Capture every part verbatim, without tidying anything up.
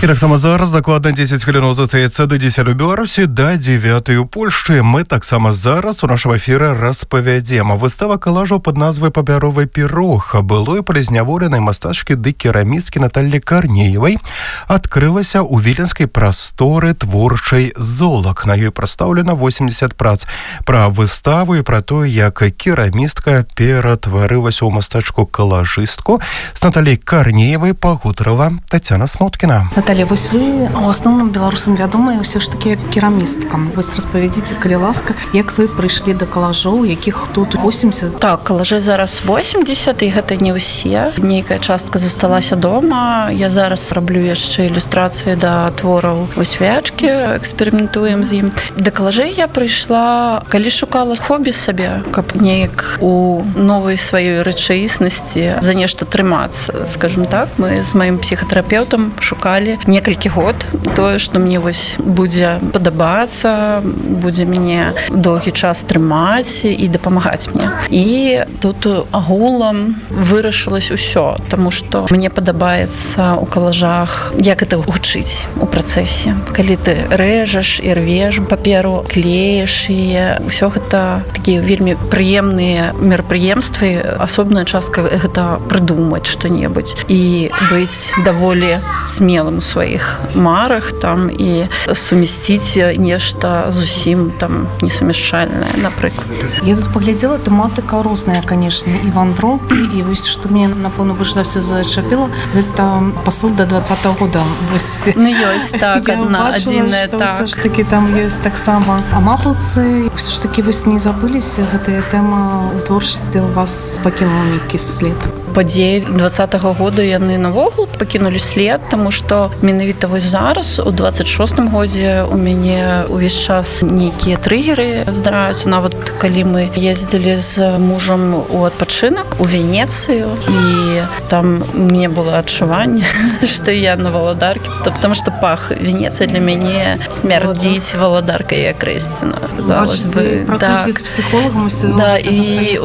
І таксама зараз дакладна дзесяць хвілінаў застаецца да дзесятай Беларусі, да дзевятай у Польшчы. Мы таксама зараз у нашым эфіры распавядзем. Выстава калажаў пад назвай «Папяровы пірог» былой палізняволенай мастачкі ды керамісткі Наталлі Карнеевай адкрылася ў віленскай прасторы творчай «Золак». На ёй прадстаўлена восемьдесят прац. Пра выставу і пра тое, як керамістка ператварылася ў мастачку-калажыстку, з Наталляй Карнеевай пагутарыла Тацяна Смоткіна. Наталья, вось вы у асноўным беларусам вядомая ўсё ж такі керамістка. Вось распавядзіце, калі ласка, як вы прыйшлі да калажоў, якіх тут восемьдесят? Так, калажы зараз восемьдесят, і гэта не ўсе. Нейкая частка засталася дома. Я зараз раблю яшчэ ілюстрацыі да твораў высвячкі, эксперыментуем з ім. Да калажэй я прыйшла, калі шукала хобі сабе, каб неяк у новай сваёй рэчаіснасці за нешта трымацца, скажем так. Мы з маім псіхатэрапеўтам шукалі некалькі год тое, што мне вось будзе падабацца, будзе мяне доўгі час трымаць і дапамагаць мне. І тут агулам вырашылася ўсё, таму што мне падабаецца ў калажах, як гэта гучыць у працэсе. Калі ты рэжаш і рвеш паперу, клееш яе, ўсё гэта такія вельмі прыемныя мерапрыемствы. Асобная частка гэта прыдумаць што-небудзь і быць даволі смелым у сваіх марах там і сумясціць нешта зусім там несумяшчальнае, напрыклад. Я тут паглядзела, тэматыка розная, канешне, і вандроўкі, і вось што мне, напэўна, больш за ўсё зачапіла, гэта пасыл да двадцатага года. Вось ну ёсць так, адна адзіная, так. Ўсё ж такі там ёсць таксама. А мапуцы, ўсё ж такі вось не забыліся, гэтая тэма ў творчасці у вас пакінула нейкі след? Падзеі двадцатага года яны навогул пакінулі след, таму што менавіта вось зараз, у двадцать шостым годзе у мяне ўвесь час нейкія трыгеры здараюцца. Нават калі мы ездзілі з мужам у адпачынак у Венецыю, і там мне было адчуванне, што я на валадаркі, потому што пах Венецыя для мяне смярдзіць валадаркай, як рэсціна. Бачыце, працуеце з псіхолагам, усё да, і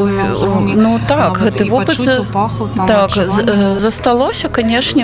ну так, гэты вопыт так, засталося, канешне,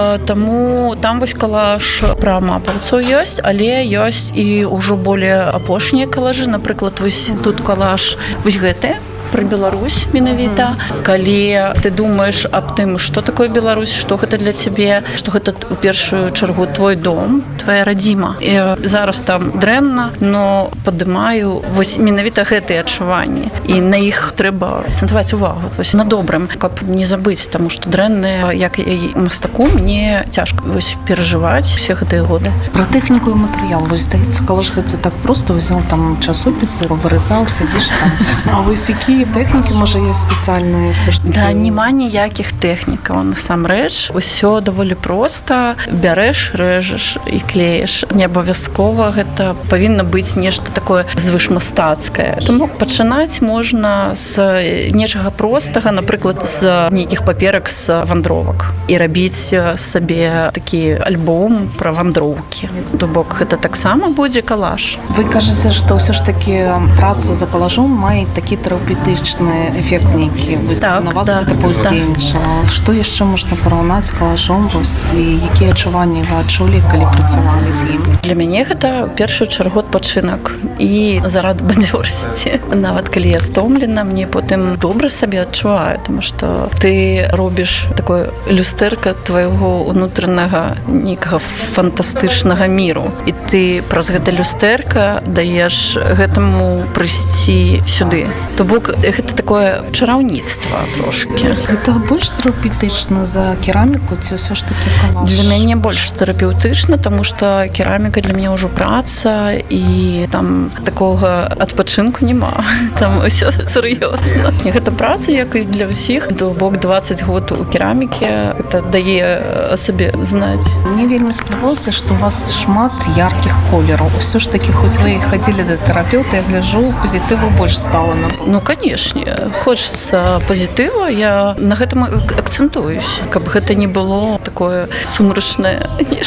таму там вось калаж пра мапаўцаў ёсць, але ёсць і ўжо более апошнія калажы, напрыклад, вось тут калаж вось гэты про Беларусь менавіта. Калі ты думаеш аб тым, што такое Беларусь, што гэта для цябе, што гэта у першую чаргу твой дом, твоя радзіма. І зараз там дрэнна, но падымаю вось менавіта гэтыя адчуванні. І на іх трэба акцэнтаваць увагу, вось на добрым, каб не забыць, таму што дрэннае, як і мастаку, мне цяжка вось перажываць усе гэтыя годы. Пра тэхніку і матэрыял, вось здаецца, калаж гэта так проста ўзяў там часопісы, вырысаў, сядзіш там, а вось які тэхнікі, можа, ёсць спецыяльныя ўсё ж такі? Да, няма ніякіх тэхнікаў, насамрэч. Усё даволі проста. Бярэш, рэжаш і клееш. Не абавязкова гэта павінна быць нешта такое звышмастацкае. Таму пачынаць можна з нечага простага, напрыклад, з нейкіх паперак з вандровак. І рабіць сабе такі альбом пра вандроўкі. То бок, гэта таксама будзе калаж. Вы кажаце, што ўсё ж такі праца за калажом мае такі тэрапеўтычны эфект нейкі. Так, на вас да, гэта паўздзейнічала. Што яшчэ можна параўнаць з калажом? І якія адчуванні вы адчулі, калі працавалі з ім? Для мяне гэта ў першую чаргу адпачынак і зарад бадзёрасці. Нават калі я стомлена, мне потым добра сабе адчуваю, тому што ты робіш такое люстэрка твайго унутранага нейкага фантастычнага міру. І ты праз гэта люстэрка даеш гэтаму прыйсці сюды. То бок, гэта такое чараўніцтва трошкі. Гэта больш тэрапеўтычна за кераміку, ці ўсё ж такі калаж? Для мяне больш тэрапеўтычна, таму што кераміка для мяне ўжо праца, і там такога адпачынку няма. Там усё сур'ёзна. Гэта праца, як і для ўсіх. То бок двадцать год у керамікі, гэта дае сабе знаць. Мне вельмі спадабалася, што у вас шмат яркіх колераў. Усё ж такі, хоць вы хадзілі да тэрапеўта, я гляджу, пазітыву больш стала. Ну, канешне, хочацца пазітыва, я на гэтым акцэнтуюсь, каб гэта не было такое сумрачнае нешта.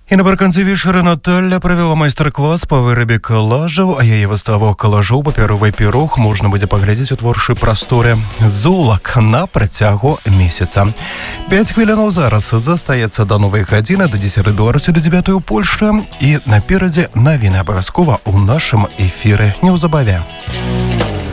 І напрыканцы вечара Наталля правяла майстар-клас па вырабе калажаў, а яе выставу калажоў папяровы пірог можна будзе паглядзець у творчай прасторы «Золак» на працягу месяца. пяць хвілінаў зараз застаецца да новай гадзіны, да дзесятай Беларусі, да дзевятай у Польшчы. І наперадзе навіны абавязкова ў нашым эфіры неўзабаве.